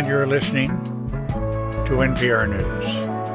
and you're listening to NPR News.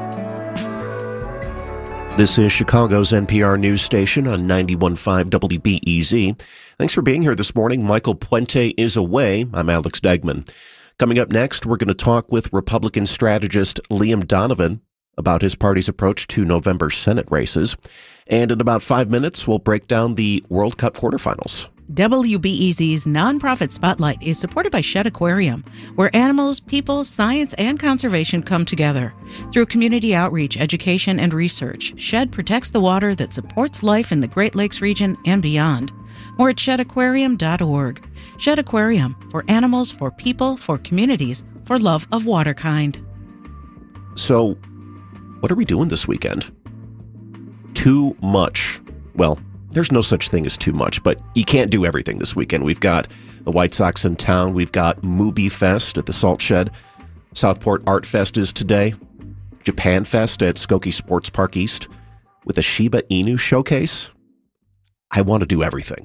This is Chicago's NPR news station on 91.5 WBEZ. Thanks for being here this morning. Michael Puente is away. I'm Alex Degman. Coming up next, we're going to talk with Republican strategist Liam Donovan about his party's approach to November Senate races. And in about 5 minutes, we'll break down the World Cup quarterfinals. WBEZ's nonprofit Spotlight is supported by Shedd Aquarium, where animals, people, science, and conservation come together. Through community outreach, education, and research, Shedd protects the water that supports life in the Great Lakes region and beyond. More at sheddaquarium.org. Shedd Aquarium, for animals, for people, for communities, for love of water kind. So, what are we doing this weekend? Too much. Well, there's no such thing as too much, but you can't do everything this weekend. We've got the White Sox in town. We've got Movie Fest at the Salt Shed. Southport Art Fest is today. Japan Fest at Skokie Sports Park East with a Shiba Inu showcase. I want to do everything.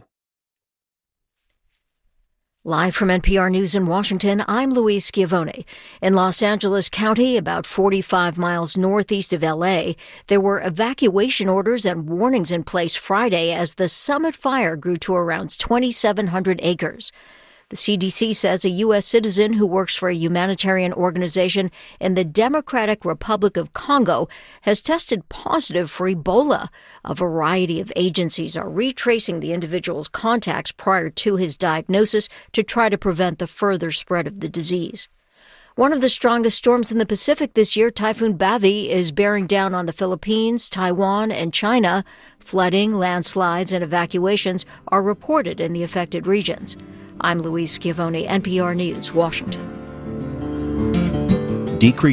Live from NPR News in Washington, I'm Louise Schiavone. In Los Angeles County, about 45 miles northeast of L.A., there were evacuation orders and warnings in place Friday as the Summit fire grew to around 2,700 acres. The CDC says a U.S. citizen who works for a humanitarian organization in the Democratic Republic of Congo has tested positive for Ebola. A variety of agencies are retracing the individual's contacts prior to his diagnosis to try to prevent the further spread of the disease. One of the strongest storms in the Pacific this year, Typhoon Bavi, is bearing down on the Philippines, Taiwan, and China. Flooding, landslides, and evacuations are reported in the affected regions. I'm Louise Schiavone, NPR News, Washington. Decrease